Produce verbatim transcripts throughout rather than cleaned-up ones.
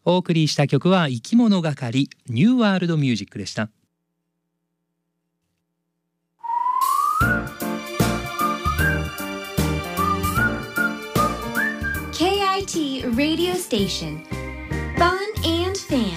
お送りした曲は生き物係ニューワールドミュージックでした。 ケーアイティー Radio Station Fun and Fan。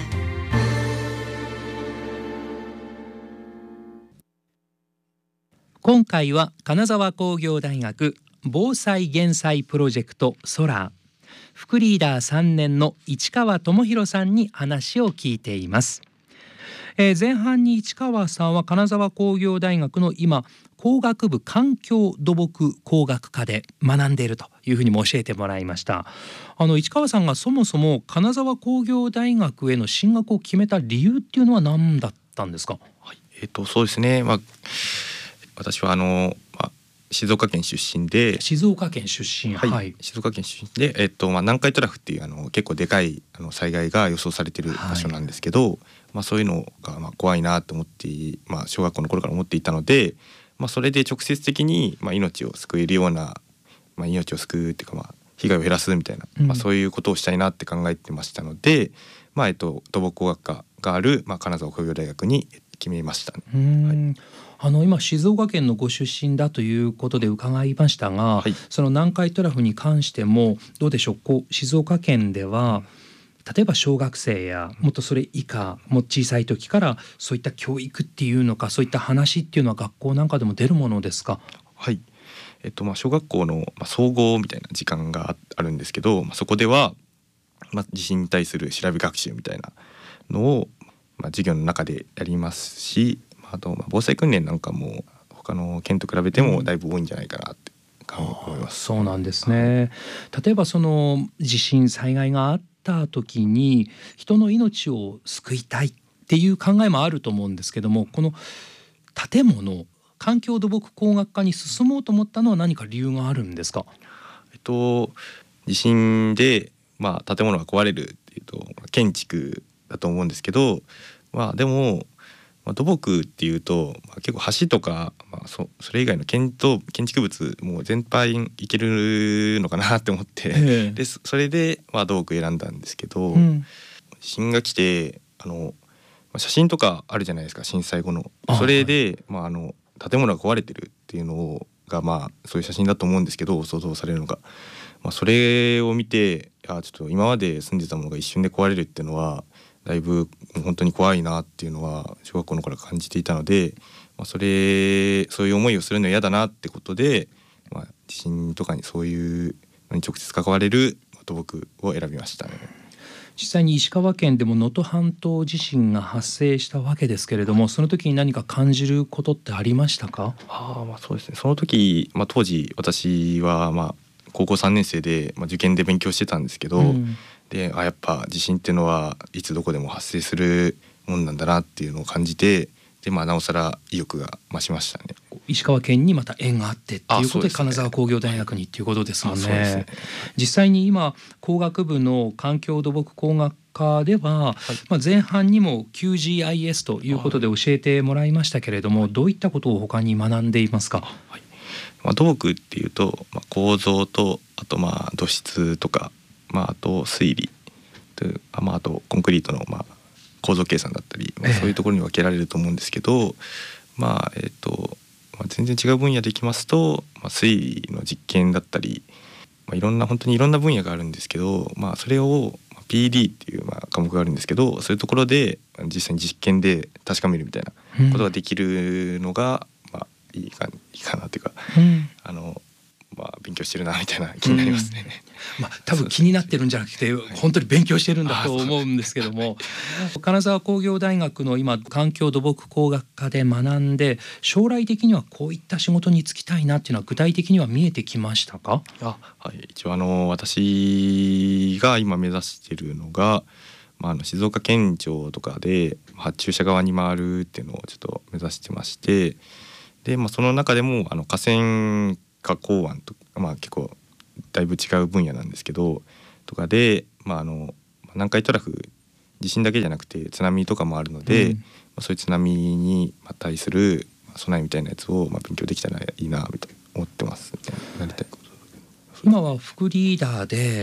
今回は金沢工業大学防災減災プロジェクトソラー副リーダーさんねんの市川智博さんに話を聞いています。えー、前半に市川さんは金沢工業大学の今工学部環境土木工学科で学んでいるというふうにも教えてもらいました。あの市川さんがそもそも金沢工業大学への進学を決めた理由っていうのは何だったんですか？ はい、えーと、そうですね、まあ、私はあの、まあ、静岡県出身で静岡県出身、 はいはい、 静岡県出身で、えーとまあ、南海トラフっていうあの結構でかいあの災害が予想されている場所なんですけど、はい、まあ、そういうのがまあ怖いなと思って、まあ、小学校の頃から思っていたので、まあ、それで直接的にまあ命を救えるような、まあ、命を救うっていうか、まあ、被害を減らすみたいな、うん、まあ、そういうことをしたいなって考えてましたので、まあえっと、土木工学科がある、まあ、金沢工業大学に決めましたね。 うーん、 はい、 あの今静岡県のご出身だということで伺いましたが、はい、その南海トラフに関してもどうでしょう、こう静岡県では例えば小学生やもっとそれ以下も小さい時からそういった教育っていうのかそういった話っていうのは学校なんかでも出るものですか？ はい、えっとまあ、小学校の、まあ、総合みたいな時間があるんですけど、まあ、そこでは、まあ、地震に対する調べ学習みたいなのを、まあ、授業の中でやりますし、まあ、あとまあ防災訓練なんかも他の県と比べてもだいぶ多いんじゃないかなって思います。 そうなんですね。例えばその地震災害があった時に人の命を救いたいっていう考えもあると思うんですけども、この建物環境土木工学科に進もうと思ったのは何か理由があるんですか？ えっと地震で、まあ、建物が壊れるっていうと建築だと思うんですけど、まあ、でも、まあ、土木っていうと、まあ、結構橋とか、まあ、そ, それ以外の建造建築物もう全般いけるのかなって思って、ええ、でそれで、まあ、土木選んだんですけど、うん、地震が来てあの写真とかあるじゃないですか、震災後の。それで、はい、まあ、あの建物が壊れてるっていうのが、まあ、そういう写真だと思うんですけど、想像されるのが、まあ、それを見て、いやちょっと今まで住んでたものが一瞬で壊れるっていうのはだいぶ本当に怖いなっていうのは小学校の頃から感じていたので、まあ、それそういう思いをするのは嫌だなってことで、まあ、地震とかにそういうのに直接関われる土木を選びましたね。 実際に石川県でも能登半島地震が発生したわけですけれども、その時に何か感じることってありましたか？ あ、まあ、そうですね、その時、まあ、当時私はまあ高校さんねん生で、まあ、受験で勉強してたんですけど、うん、であやっぱ地震っていうのはいつどこでも発生するもんなんだなっていうのを感じて、で、まあ、なおさら意欲が増しましたね。 石川県にまた縁があってっていうことで金沢工業大学にっていうことですもんね。ね、実際に今工学部の環境土木工学科では、はい、まあ、前半にも キュージーアイエス ということで教えてもらいましたけれども、はい、どういったことを他に学んでいますか？ はい、まあ、土木っていうと、まあ、構造とあとまあ土質とか、まあ、あと推理という、まあ、あとコンクリートのまあ構造計算だったり、まあ、そういうところに分けられると思うんですけど、えー、まあえっとまあ、全然違う分野でいきますと、まあ、推理の実験だったり、まあ、いろんな本当にいろんな分野があるんですけど、まあ、それを ピーディー っていうまあ科目があるんですけど、そういうところで実際に実験で確かめるみたいなことができるのが、うん、まあ、いいか、いいかなっていうか、うん、あのまあ、勉強してるなみたいな気になりますね。 うん、まあ、多分気になってるんじゃなくて本当に勉強してるんだと思うんですけども、金沢工業大学の今環境土木工学科で学んで将来的にはこういった仕事に就きたいなっていうのは具体的には見えてきましたか？ あ、はい、一応あの私が今目指しているのが、まあ、あの静岡県庁とかで発注者側に回るっていうのをちょっと目指してまして、で、まあ、その中でもあの河川加工案とか、まあ、結構だいぶ違う分野なんですけどとかで、まあ、あの南海トラフ地震だけじゃなくて津波とかもあるので、うん、まあ、そういう津波に対する備えみたいなやつをまあ勉強できたらいいなみたいな思ってます、ね、やりたいこと。 今は副リーダーで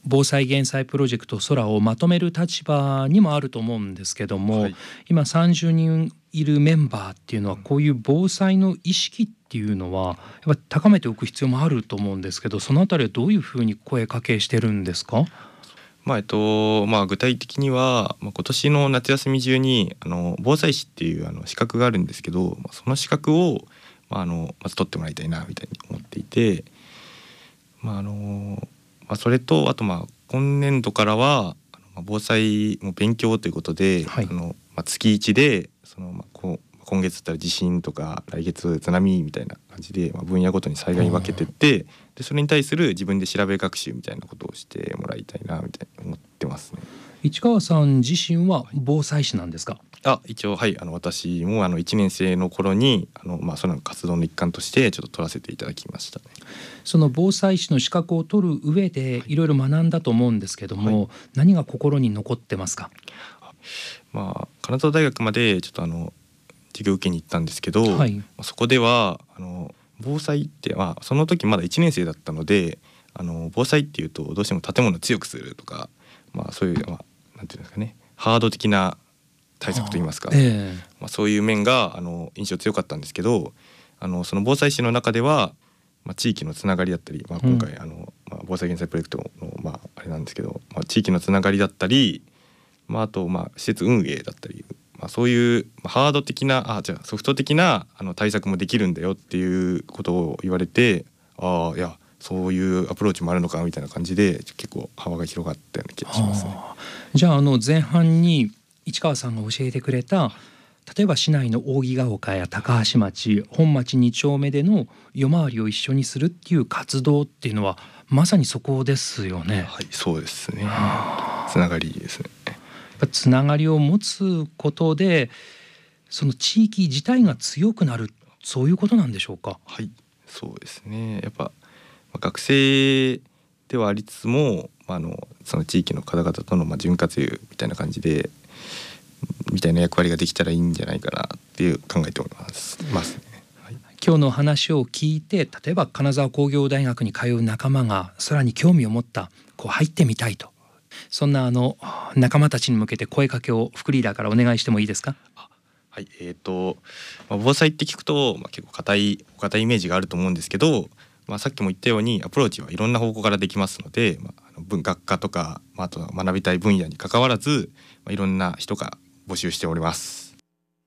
防災減災プロジェクト空をまとめる立場にもあると思うんですけども、はい、今さんじゅうにんいるメンバーっていうのはこういう防災の意識っていうのはやっぱ高めておく必要もあると思うんですけど、そのあたりはどういうふうに声かけしてるんですか？ まあえっとまあ、具体的には、まあ、今年の夏休み中にあの防災士っていうあの資格があるんですけど、その資格を、まあ、あのまず取ってもらいたいなみたいに思っていて、まああのまあ、それとあとまあ今年度からはあの防災も勉強ということで、はい、あのまあ、月いちでその、まあ、こう今月だったら地震とか来月津波みたいな感じで、まあ、分野ごとに災害に分けてって、でそれに対する自分で調べ学習みたいなことをしてもらいたいなみたいに思ってますね。 市川さん自身は防災士なんですか？ あ、一応はい、あの私もあのいちねん生の頃にあの、まあ、その活動の一環としてちょっと取らせていただきましたね。 その防災士の資格を取る上でいろいろ学んだと思うんですけども、はい、何が心に残ってますか？ まあ、金沢大学までちょっとあの授業受けに行ったんですけど、はい、そこではあの防災って、まあ、その時まだいちねん生だったので、あの防災っていうとどうしても建物を強くするとか、まあ、そういう、まあ、なんていうんですかね、ハード的な対策といいますか、えーまあ、そういう面があの印象強かったんですけど、あのその防災士の中では、まあ、地域のつながりだったり、まあ、今回、うん、あのまあ、防災減災プロジェクトの、まあ、あれなんですけど、まあ、地域のつながりだったり、まあ、あと、まあ、施設運営だったり、まあ、そういうハード的なあじゃあソフト的なあの対策もできるんだよっていうことを言われて、ああいやそういうアプローチもあるのかみたいな感じで結構幅が広がったような気がしますね。 じゃあ、あの前半に市川さんが教えてくれた例えば市内の扇ヶ丘や高橋町、本町に丁目での夜回りを一緒にするっていう活動っていうのはまさにそこですよね。 はい、そうですね。つながりですね。 つながりを持つことでその地域自体が強くなる、そういうことなんでしょうか？ はい、そうですね。やっぱ学生ではありつつも、あのその地域の方々とのまあ潤滑油みたいな感じでみたいな役割ができたらいいんじゃないかなっていう考えておりますますね。はい、 今日の話を聞いて、例えば金沢工業大学に通う仲間がさらに興味を持った、こう入ってみたいと、そんなあの仲間たちに向けて声かけを副リーダーからお願いしてもいいですか？ はい、えーとまあ、防災って聞くと、まあ、結構硬い硬いイメージがあると思うんですけど、まあ、さっきも言ったようにアプローチはいろんな方向からできますので、まあ、あの文学科とか、まあ、あとは学びたい分野に関わらず、まあ、いろんな人が募集しております。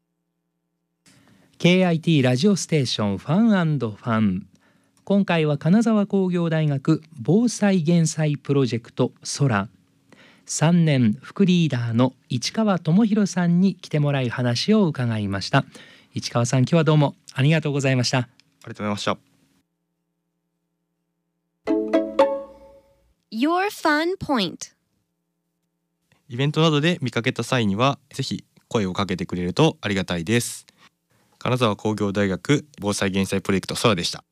ケーアイティー ラジオステーションファン&ファン、今回は金沢工業大学防災減災プロジェクト空さんねん副リーダーの市川智弘さんに来てもらい話を伺いました。市川さん、今日はどうもありがとうございました。 ありがとうございました。 Your Fun Point。 イベントなどで見かけた際にはぜひ声をかけてくれるとありがたいです。金沢工業大学防災減災プロジェクト空でした。